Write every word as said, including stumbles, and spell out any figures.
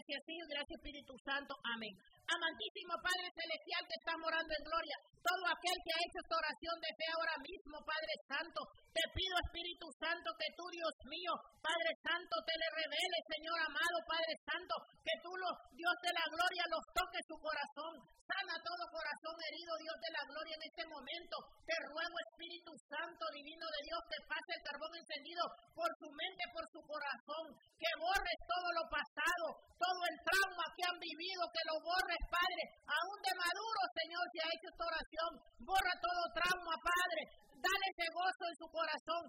Gracias, Señor, gracias, Espíritu Santo. Amén. Amantísimo Padre Celestial que está morando en gloria, todo aquel que ha hecho esta oración de fe ahora mismo, Padre Santo, te pido, Espíritu Santo, que tú, Dios mío, Padre Santo, te le reveles, Señor amado, Padre Santo, que tú, los, Dios de la gloria, los toques su corazón, sana todo corazón herido, Dios de la gloria, en este momento. Te ruego, Espíritu Santo, divino de Dios, que pase el carbón encendido por su mente, por su corazón, que borres todo lo pasado, todo el trauma que han vivido, que lo borres, Padre, aún de maduro, Señor, si ha hecho esta oración, borra todo trauma, Padre. Dale ese gozo en su corazón,